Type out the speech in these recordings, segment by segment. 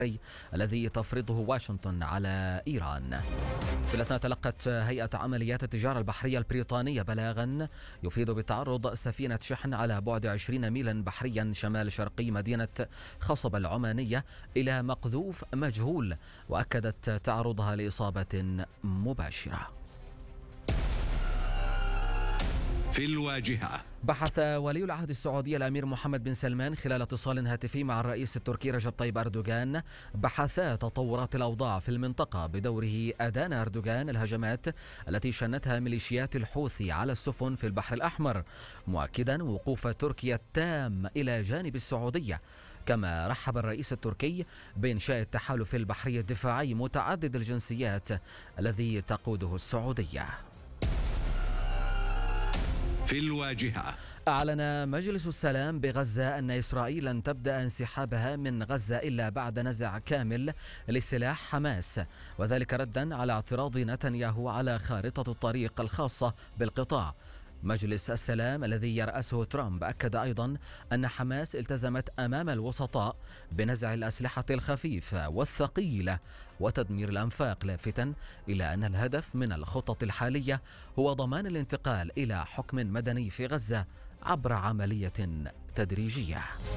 الذي تفرضه واشنطن على إيران. في الأثناء تلقت هيئة عمليات التجارة البحرية البريطانية بلاغا يفيد بتعرض سفينة شحن على بعد 20 ميلا بحريا شمال شرقي مدينة خصبة العمانية إلى مقذوف مجهول، وأكدت تعرضها لإصابة مباشرة. في الواجهة. بحث ولي العهد السعودي الأمير محمد بن سلمان خلال اتصال هاتفي مع الرئيس التركي رجب طيب أردوغان بحثا تطورات الأوضاع في المنطقة، بدوره أدان أردوغان الهجمات التي شنتها ميليشيات الحوثي على السفن في البحر الأحمر، مؤكدا وقوف تركيا التام إلى جانب السعودية. كما رحب الرئيس التركي بإنشاء التحالف البحري الدفاعي متعدد الجنسيات الذي تقوده السعودية. في الواجهة. أعلن مجلس السلام بغزة أن إسرائيل لن تبدأ انسحابها من غزة إلا بعد نزع كامل لسلاح حماس، وذلك ردا على اعتراض نتنياهو على خارطة الطريق الخاصة بالقطاع. مجلس السلام الذي يرأسه ترامب أكد أيضا أن حماس التزمت أمام الوسطاء بنزع الأسلحة الخفيفة والثقيلة وتدمير الأنفاق، لافتا إلى أن الهدف من الخطط الحالية هو ضمان الانتقال إلى حكم مدني في غزة عبر عملية تدريجية.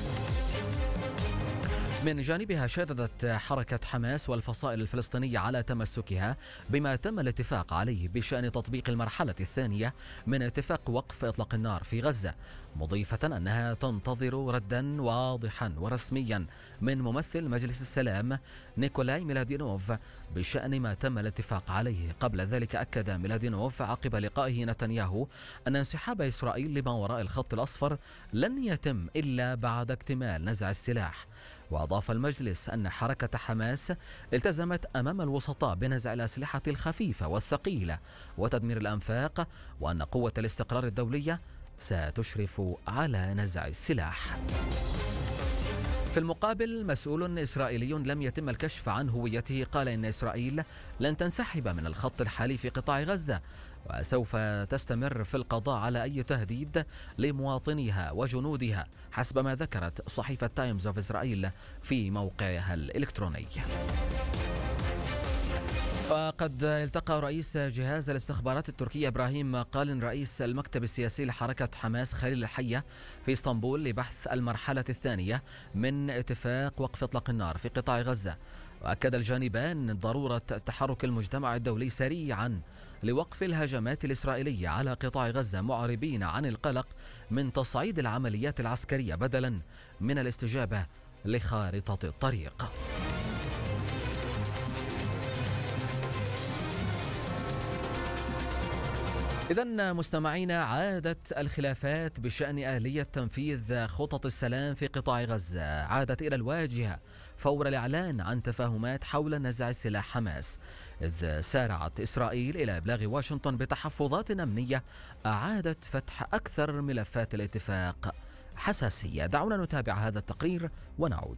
من جانبها شددت حركة حماس والفصائل الفلسطينية على تمسكها بما تم الاتفاق عليه بشأن تطبيق المرحلة الثانية من اتفاق وقف إطلاق النار في غزة، مضيفة أنها تنتظر ردا واضحا ورسميا من ممثل مجلس السلام نيكولاي ميلادينوف بشأن ما تم الاتفاق عليه. قبل ذلك أكد ميلادينوف عقب لقائه نتنياهو أن انسحاب إسرائيل لما وراء الخط الأصفر لن يتم إلا بعد اكتمال نزع السلاح. وأضاف المجلس أن حركة حماس التزمت أمام الوسطاء بنزع الأسلحة الخفيفة والثقيلة وتدمير الأنفاق، وأن قوة الاستقرار الدولية ستشرف على نزع السلاح. في المقابل، مسؤول إسرائيلي لم يتم الكشف عن هويته قال إن إسرائيل لن تنسحب من الخط الحالي في قطاع غزة، وسوف تستمر في القضاء على أي تهديد لمواطنيها وجنودها، حسب ما ذكرت صحيفة تايمز أوف إسرائيل في موقعها الإلكتروني. وقد التقى رئيس جهاز الاستخبارات التركية إبراهيم قالن رئيس المكتب السياسي لحركة حماس خليل الحية في اسطنبول لبحث المرحلة الثانية من اتفاق وقف إطلاق النار في قطاع غزة. وأكد الجانبان ضرورة تحرك المجتمع الدولي سريعا لوقف الهجمات الإسرائيلية على قطاع غزة، معربين عن القلق من تصعيد العمليات العسكرية بدلا من الاستجابة لخارطة الطريق. إذن مستمعينا، عادت الخلافات بشأن آلية تنفيذ خطط السلام في قطاع غزة عادت إلى الواجهة فور الإعلان عن تفاهمات حول نزع سلاح حماس، إذ سارعت إسرائيل إلى إبلاغ واشنطن بتحفظات أمنية أعادت فتح أكثر ملفات الاتفاق حساسية. دعونا نتابع هذا التقرير ونعود.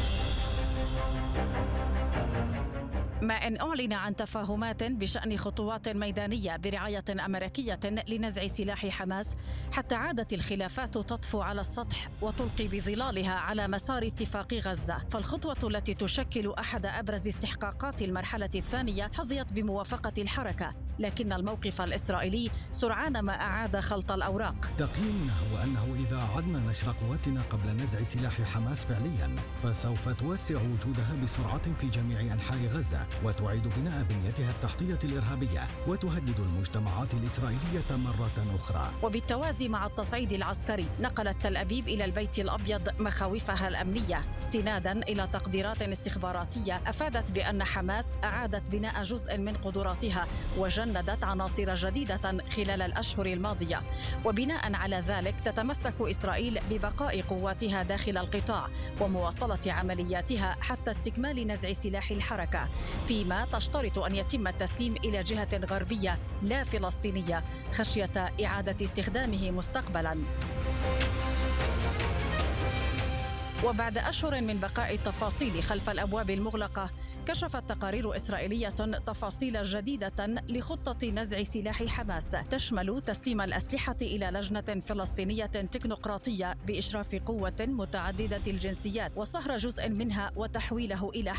ما إن أعلن عن تفاهمات بشأن خطوات ميدانية برعاية أمريكية لنزع سلاح حماس، حتى عادت الخلافات تطفو على السطح وتلقي بظلالها على مسار اتفاق غزة. فالخطوة التي تشكل أحد أبرز استحقاقات المرحلة الثانية حظيت بموافقة الحركة، لكن الموقف الإسرائيلي سرعان ما أعاد خلط الأوراق. تقييمنا هو أنه إذا عدنا نشر قواتنا قبل نزع سلاح حماس فعليا، فسوف توسع وجودها بسرعة في جميع أنحاء غزة وتعيد بناء بنيتها التحتية الإرهابية وتهدد المجتمعات الإسرائيلية مرة أخرى. وبالتوازي مع التصعيد العسكري، نقلت تل أبيب إلى البيت الأبيض مخاوفها الأمنية استنادا إلى تقديرات استخباراتية أفادت بأن حماس أعادت بناء جزء من قدراتها وجندت عناصر جديدة خلال الأشهر الماضية، وبناء على ذلك تتمسك إسرائيل ببقاء قواتها داخل القطاع ومواصلة عملياتها حتى استكمال نزع سلاح الحركة، فيما تشترط أن يتم التسليم إلى جهة غربية لا فلسطينية خشية إعادة استخدامه مستقبلاً. وبعد أشهر من بقاء التفاصيل خلف الأبواب المغلقة، كشفت تقارير إسرائيلية تفاصيل جديدة لخطة نزع سلاح حماس تشمل تسليم الأسلحة إلى لجنة فلسطينية تكنوقراطية بإشراف قوة متعددة الجنسيات وصهر جزء منها وتحويله إلى